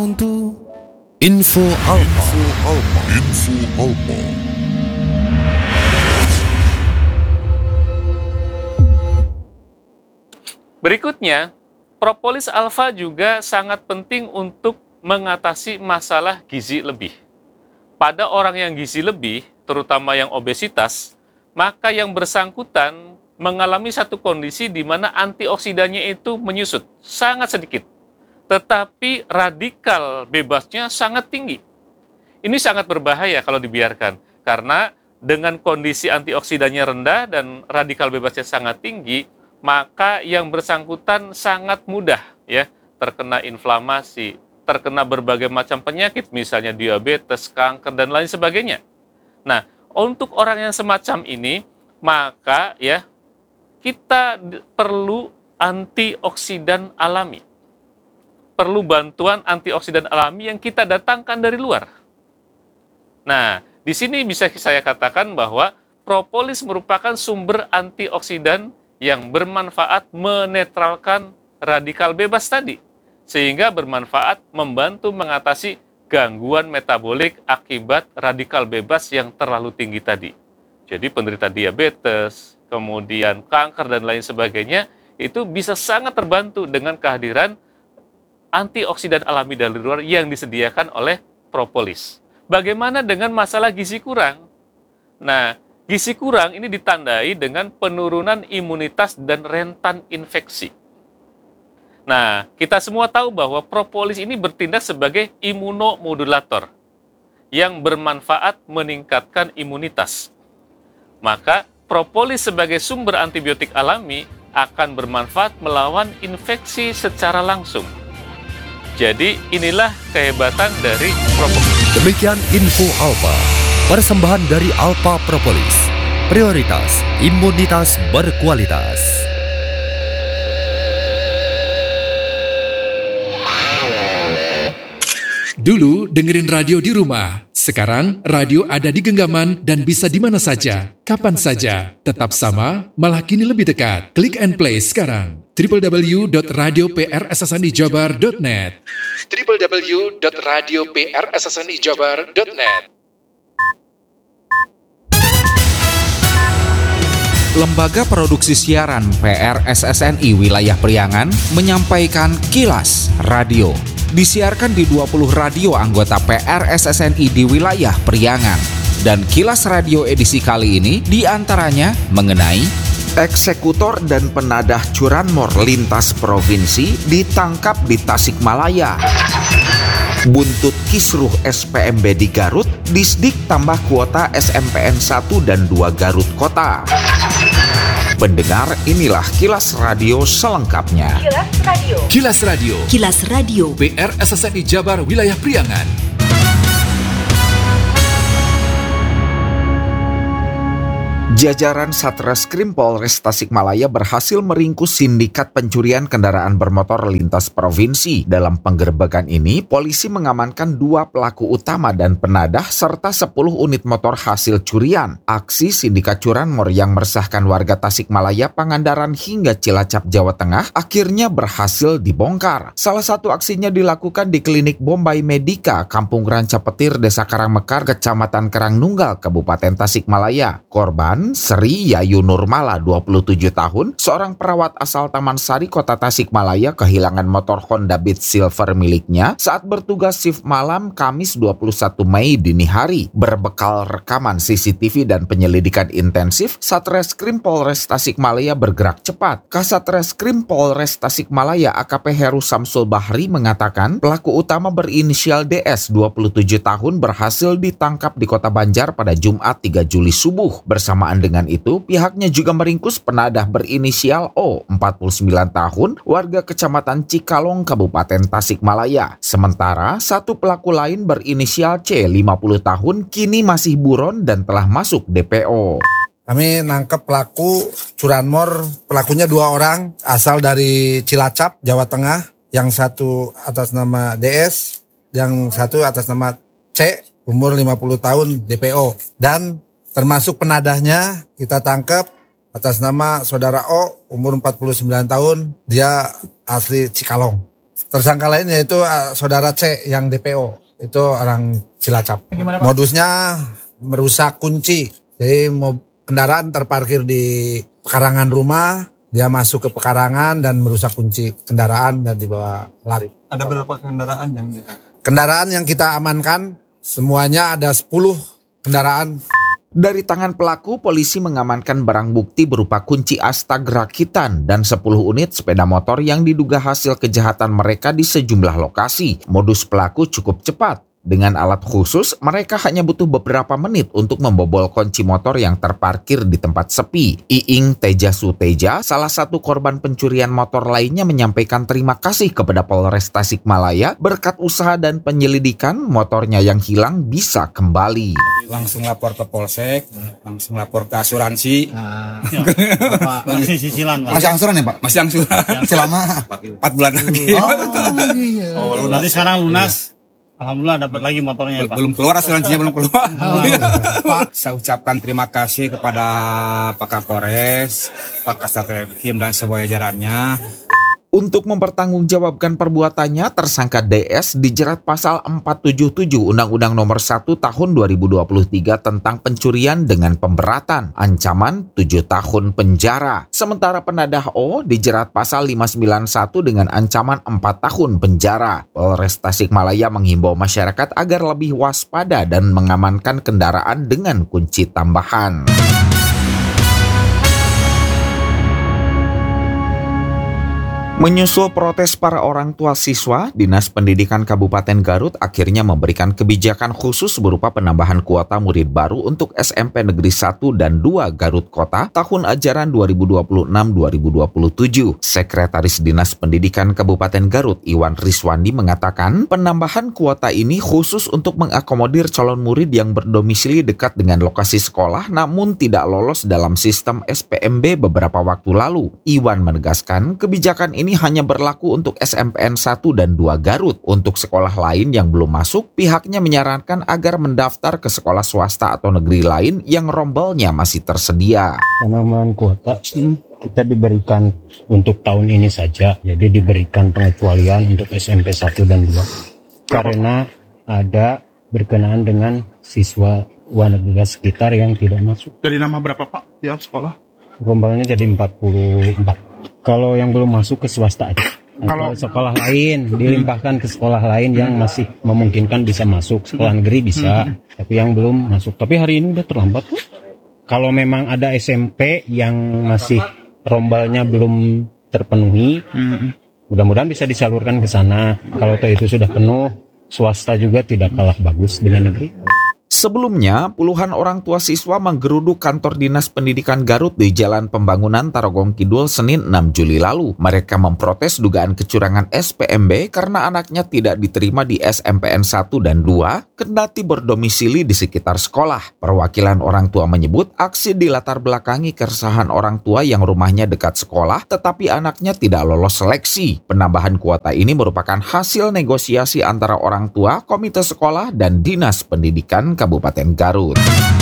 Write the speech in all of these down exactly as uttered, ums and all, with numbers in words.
down to Info Alpa. Info Alpa. Info Alpa. Berikutnya, propolis alfa juga sangat penting untuk mengatasi masalah gizi lebih. Pada orang yang gizi lebih, terutama yang obesitas, maka yang bersangkutan mengalami satu kondisi di mana antioksidannya itu menyusut, sangat sedikit. Tetapi radikal bebasnya sangat tinggi. Ini sangat berbahaya kalau dibiarkan, karena dengan kondisi antioksidannya rendah dan radikal bebasnya sangat tinggi, maka yang bersangkutan sangat mudah ya terkena inflamasi, terkena berbagai macam penyakit, misalnya diabetes, kanker, dan lain sebagainya. Nah, untuk orang yang semacam ini, maka ya kita perlu antioksidan alami. Perlu bantuan antioksidan alami yang kita datangkan dari luar. Nah, di sini bisa saya katakan bahwa propolis merupakan sumber antioksidan yang bermanfaat menetralkan radikal bebas tadi, sehingga bermanfaat membantu mengatasi gangguan metabolik akibat radikal bebas yang terlalu tinggi tadi. Jadi penderita diabetes, kemudian kanker dan lain sebagainya, itu bisa sangat terbantu dengan kehadiran antioksidan alami dari luar yang disediakan oleh propolis. Bagaimana dengan masalah gizi kurang? Nah, gizi kurang ini ditandai dengan penurunan imunitas dan rentan infeksi. Nah, kita semua tahu bahwa propolis ini bertindak sebagai imunomodulator yang bermanfaat meningkatkan imunitas. Maka, propolis sebagai sumber antibiotik alami akan bermanfaat melawan infeksi secara langsung. Jadi, inilah kehebatan dari propolis. Demikian Info Alpa. Persembahan dari Alpa Propolis. Prioritas imunitas berkualitas. Dulu dengerin radio di rumah. Sekarang radio ada di genggaman dan bisa di mana saja, kapan saja. Tetap sama, malah kini lebih dekat. Klik and play sekarang. w w w dot radio p r s s n i jabar dot net w w w dot radio p r s s n i jabar dot net. Lembaga Produksi Siaran P R S S N I Wilayah Priangan menyampaikan Kilas Radio. Disiarkan di dua puluh radio anggota P R S S N I di wilayah Priangan. Dan Kilas Radio edisi kali ini diantaranya mengenai eksekutor dan penadah curanmor lintas provinsi ditangkap di Tasikmalaya. Buntut kisruh S P M B di Garut, Disdik tambah kuota S M P N satu dan dua Garut Kota. Pendengar, inilah Kilas Radio selengkapnya. Kilas Radio. Kilas Radio. Kilas Radio. P R S S N I Jabar Wilayah Priangan. Jajaran Satreskrim Polres Tasikmalaya berhasil meringkus sindikat pencurian kendaraan bermotor lintas provinsi. Dalam penggerebekan ini, polisi mengamankan dua pelaku utama dan penadah serta sepuluh unit motor hasil curian. Aksi sindikat curanmor yang meresahkan warga Tasikmalaya, Pangandaran hingga Cilacap, Jawa Tengah akhirnya berhasil dibongkar. Salah satu aksinya dilakukan di Klinik Bombay Medika, Kampung Ranca Petir, Desa Karangmekar, Kecamatan Karangnunggal, Kabupaten Tasikmalaya. Korban Sri Yayu Nurmala, dua puluh tujuh tahun, seorang perawat asal Taman Sari, Kota Tasikmalaya, kehilangan motor Honda Beat Silver miliknya saat bertugas shift malam Kamis dua puluh satu Mei dini hari. Berbekal rekaman C C T V dan penyelidikan intensif, Satreskrim Polres Tasikmalaya bergerak cepat. Kasatreskrim Polres Tasikmalaya A K P Heru Samsul Bahri mengatakan pelaku utama berinisial D S, dua puluh tujuh tahun, berhasil ditangkap di Kota Banjar pada Jumat tiga Juli subuh. Bersamaan dengan itu, pihaknya juga meringkus penadah berinisial O, empat puluh sembilan tahun, warga Kecamatan Cikalong, Kabupaten Tasikmalaya. Sementara, satu pelaku lain berinisial C, lima puluh tahun, kini masih buron dan telah masuk D P O. Kami nangkep pelaku curanmor, pelakunya dua orang, asal dari Cilacap, Jawa Tengah. Yang satu atas nama D S, yang satu atas nama C, umur lima puluh tahun, D P O. Dan termasuk penadahnya kita tangkap atas nama saudara O, umur empat puluh sembilan tahun, dia asli Cikalong. Tersangka lain yaitu uh, saudara C yang D P O, itu orang Cilacap. Gimana, Pak? Modusnya merusak kunci. Jadi mau kendaraan terparkir di pekarangan rumah, dia masuk ke pekarangan dan merusak kunci kendaraan dan dibawa lari. Ada berapa kendaraan yang Kendaraan yang kita amankan semuanya ada sepuluh kendaraan. Dari tangan pelaku, polisi mengamankan barang bukti berupa kunci astag rakitan dan sepuluh unit sepeda motor yang diduga hasil kejahatan mereka di sejumlah lokasi. Modus pelaku cukup cepat. Dengan alat khusus, mereka hanya butuh beberapa menit untuk membobol kunci motor yang terparkir di tempat sepi. Iing Teja Suteja, salah satu korban pencurian motor lainnya, menyampaikan terima kasih kepada Polres Tasikmalaya berkat usaha dan penyelidikan motornya yang hilang bisa kembali. Langsung lapor ke Polsek, langsung lapor ke asuransi. Nah, ya, masih cicilan, Pak. Masih angsuran ya, Pak? Masih angsuran. Selama empat bulan lagi. Oh, iya. Oh, nanti sekarang lunas. Alhamdulillah dapat lagi motornya, Pak. Belum keluar, asuransinya belum keluar. Pak, saya ucapkan terima kasih kepada Pak Kapolres, Pak Kasat Reskrim dan semua jajarannya. Untuk mempertanggungjawabkan perbuatannya, tersangka D S dijerat pasal empat tujuh tujuh Undang-Undang Nomor satu Tahun dua ribu dua puluh tiga tentang pencurian dengan pemberatan, ancaman tujuh tahun penjara. Sementara penadah O dijerat pasal lima sembilan satu dengan ancaman empat tahun penjara. Polres Tasikmalaya menghimbau masyarakat agar lebih waspada dan mengamankan kendaraan dengan kunci tambahan. Menyusul protes para orang tua siswa, Dinas Pendidikan Kabupaten Garut akhirnya memberikan kebijakan khusus berupa penambahan kuota murid baru untuk S M P Negeri satu dan dua Garut Kota tahun ajaran dua ribu dua puluh enam dua ribu dua puluh tujuh. Sekretaris Dinas Pendidikan Kabupaten Garut, Iwan Riswandi, mengatakan penambahan kuota ini khusus untuk mengakomodir calon murid yang berdomisili dekat dengan lokasi sekolah namun tidak lolos dalam sistem S P M B beberapa waktu lalu. Iwan menegaskan kebijakan ini Ini hanya berlaku untuk S M P N satu dan dua Garut. Untuk sekolah lain yang belum masuk, pihaknya menyarankan agar mendaftar ke sekolah swasta atau negeri lain yang rombelnya masih tersedia. Penambahan kuota kita diberikan untuk tahun ini saja, jadi diberikan pengecualian untuk S M P satu dan dua. Karena ada berkenaan dengan siswa warga sekitar yang tidak masuk. Dari nama berapa, Pak, tiap sekolah? Rombelnya jadi empat puluh empat. Kalau yang belum masuk ke swasta aja. Kalau sekolah lain dilimpahkan ke sekolah lain yang masih memungkinkan bisa masuk. Sekolah negeri bisa, hmm. tapi yang belum masuk. Tapi hari ini udah terlambat. Kalau memang ada S M P yang masih rombelnya belum terpenuhi, hmm. mudah-mudahan bisa disalurkan ke sana. Kalau itu sudah penuh, swasta juga tidak kalah bagus dengan negeri. Sebelumnya, puluhan orang tua siswa menggeruduk kantor Dinas Pendidikan Garut di Jalan Pembangunan Tarogong Kidul Senin enam Juli lalu. Mereka memprotes dugaan kecurangan S P M B karena anaknya tidak diterima di S M P N satu dan dua, kendati berdomisili di sekitar sekolah. Perwakilan orang tua menyebut aksi dilatar belakangi keresahan orang tua yang rumahnya dekat sekolah, tetapi anaknya tidak lolos seleksi. Penambahan kuota ini merupakan hasil negosiasi antara orang tua, komite sekolah, dan Dinas Pendidikan Kabupaten Garut.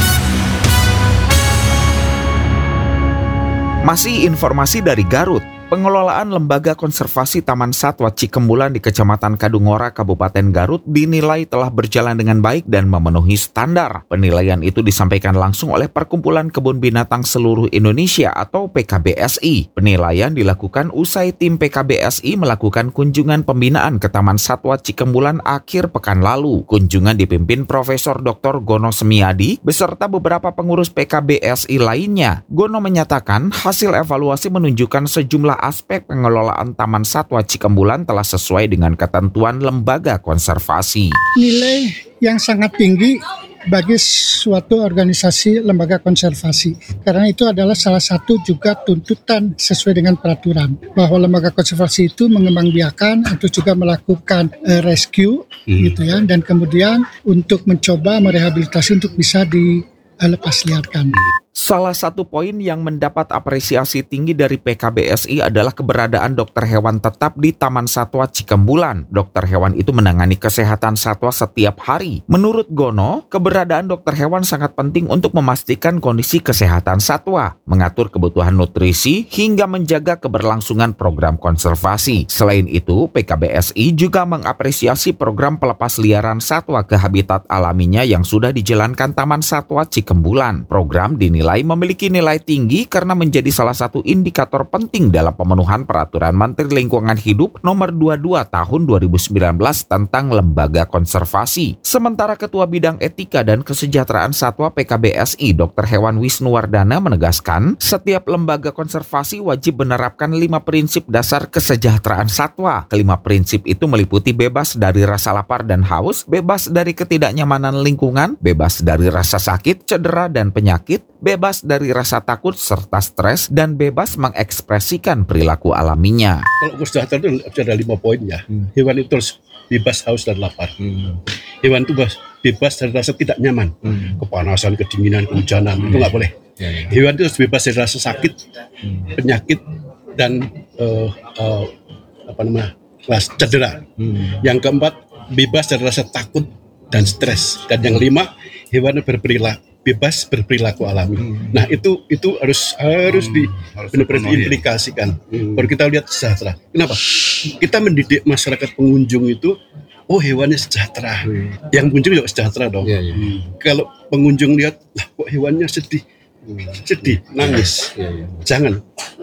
Masih informasi dari Garut. Pengelolaan Lembaga Konservasi Taman Satwa Cikembulan di Kecamatan Kadungora, Kabupaten Garut dinilai telah berjalan dengan baik dan memenuhi standar. Penilaian itu disampaikan langsung oleh Perkumpulan Kebun Binatang Seluruh Indonesia atau P K B S I. Penilaian dilakukan usai tim P K B S I melakukan kunjungan pembinaan ke Taman Satwa Cikembulan akhir pekan lalu. Kunjungan dipimpin Profesor Doktor Gono Semiadi beserta beberapa pengurus P K B S I lainnya. Gono menyatakan hasil evaluasi menunjukkan sejumlah aspek pengelolaan Taman Satwa Cikembulan telah sesuai dengan ketentuan lembaga konservasi. Nilai yang sangat tinggi bagi suatu organisasi lembaga konservasi. Karena itu adalah salah satu juga tuntutan sesuai dengan peraturan. Bahwa lembaga konservasi itu mengembangbiakan atau juga melakukan uh, rescue hmm. gitu ya. Dan kemudian untuk mencoba merehabilitasi untuk bisa dilepasliarkan. Salah satu poin yang mendapat apresiasi tinggi dari P K B S I adalah keberadaan dokter hewan tetap di Taman Satwa Cikembulan. Dokter hewan itu menangani kesehatan satwa setiap hari. Menurut Gono, keberadaan dokter hewan sangat penting untuk memastikan kondisi kesehatan satwa, mengatur kebutuhan nutrisi, hingga menjaga keberlangsungan program konservasi. Selain itu, P K B S I juga mengapresiasi program pelepas liaran satwa ke habitat alaminya yang sudah dijalankan Taman Satwa Cikembulan. Program dinilai memiliki nilai tinggi karena menjadi salah satu indikator penting dalam pemenuhan Peraturan Menteri Lingkungan Hidup Nomor dua puluh dua Tahun dua ribu sembilan belas tentang lembaga konservasi. Sementara Ketua Bidang Etika dan Kesejahteraan Satwa P K B S I, Dokter Hewan Wisnuwardana menegaskan, setiap lembaga konservasi wajib menerapkan lima prinsip dasar kesejahteraan satwa. Kelima prinsip itu meliputi bebas dari rasa lapar dan haus, bebas dari ketidaknyamanan lingkungan, bebas dari rasa sakit, cedera, dan penyakit, bebas dari rasa takut serta stres, dan bebas mengekspresikan perilaku alaminya. Kalau kesejahteraan itu ada lima poin ya. Hmm. Hewan itu harus bebas haus dan lapar. Hmm. Hewan itu bebas dari rasa tidak nyaman, hmm. kepanasan, kedinginan, kehujanan, hmm. itu nggak boleh. Ya, ya. Hewan itu harus bebas dari rasa sakit, hmm. penyakit, dan uh, uh, apa namanya, rasa cedera. Hmm. Yang keempat, bebas dari rasa takut dan stres. Dan yang lima, hewan berperilaku bebas berperilaku alami. Hmm. Nah itu itu harus harus hmm. di benar-benar diimplikasikan. Hmm. Baru kita lihat sejahtera. Kenapa? Kita mendidik masyarakat pengunjung itu, oh hewannya sejahtera. Hmm. Yang pengunjung juga sejahtera dong. Ya, ya. Hmm. Kalau pengunjung lihat, lah kok hewannya sedih, hmm. sedih, nangis. Ya, ya. Jangan.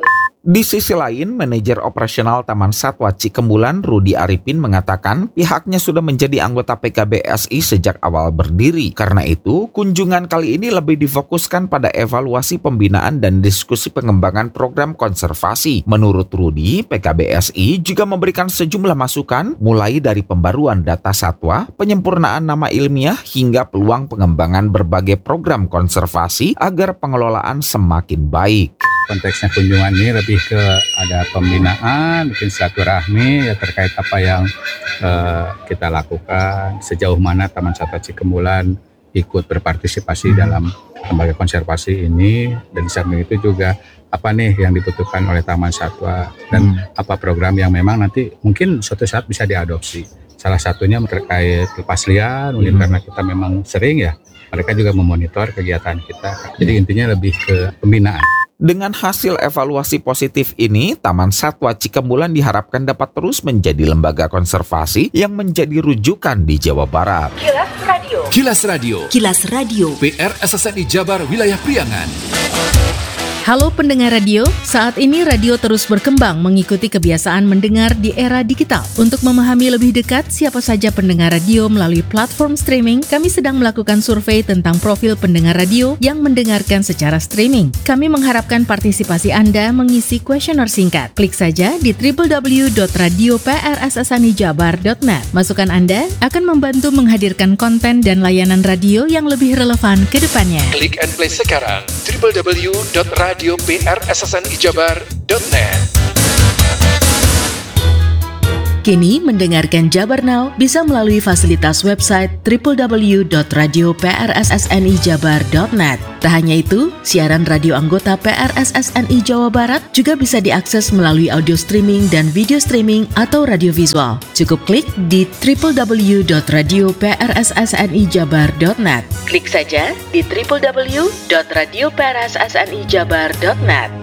Di sisi lain, manajer operasional Taman Satwa Cikembulan, Rudi Arifin, mengatakan pihaknya sudah menjadi anggota P K B S I sejak awal berdiri. Karena itu, kunjungan kali ini lebih difokuskan pada evaluasi pembinaan dan diskusi pengembangan program konservasi. Menurut Rudi, P K B S I juga memberikan sejumlah masukan, mulai dari pembaruan data satwa, penyempurnaan nama ilmiah, hingga peluang pengembangan berbagai program konservasi agar pengelolaan semakin baik. Konteksnya kunjungan ini lebih ke ada pembinaan, mungkin silaturahmi ya terkait apa yang uh, kita lakukan, sejauh mana Taman Satwa Cikembulan ikut berpartisipasi dalam lembaga konservasi ini, dan di samping itu juga apa nih yang dibutuhkan oleh Taman Satwa dan hmm. apa program yang memang nanti mungkin suatu saat bisa diadopsi. Salah satunya terkait lepas liar, mungkin hmm. karena kita memang sering ya, mereka juga memonitor kegiatan kita. Jadi intinya lebih ke pembinaan. Dengan hasil evaluasi positif ini, Taman Satwa Cikembulan diharapkan dapat terus menjadi lembaga konservasi yang menjadi rujukan di Jawa Barat. Kilas Radio. Kilas Radio. Kilas Radio. P R S S N I Jabar Wilayah Priangan. Halo pendengar radio, saat ini radio terus berkembang mengikuti kebiasaan mendengar di era digital. Untuk memahami lebih dekat siapa saja pendengar radio melalui platform streaming, kami sedang melakukan survei tentang profil pendengar radio yang mendengarkan secara streaming. Kami mengharapkan partisipasi Anda mengisi kuesioner singkat. Klik saja di w w w dot radio p r s s n i jabar dot net. Masukan Anda akan membantu menghadirkan konten dan layanan radio yang lebih relevan ke depannya. Klik and play sekarang w w w dot radio p r s s n i jabar dot net. Kini mendengarkan Jabar Now bisa melalui fasilitas website w w w dot radio p r s s n i jabar dot net. Tak hanya itu, siaran radio anggota P R S S N I Jawa Barat juga bisa diakses melalui audio streaming dan video streaming atau radio visual. Cukup klik di w w w dot radio p r s s n i jabar dot net. Klik saja di w w w dot radio p r s s n i jabar dot net.